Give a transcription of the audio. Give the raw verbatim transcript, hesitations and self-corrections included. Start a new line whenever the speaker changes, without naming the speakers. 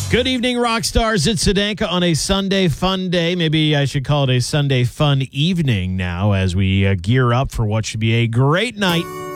Good evening, rock stars. It's Sedanka on a Sunday fun day. Maybe I should call it a Sunday fun evening now as we uh, gear up for what should be a great night